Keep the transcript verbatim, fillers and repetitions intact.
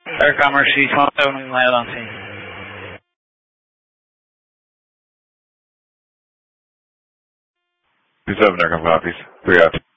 Air Commerce Suite one seven mile on scene. two seven Air copies. three out.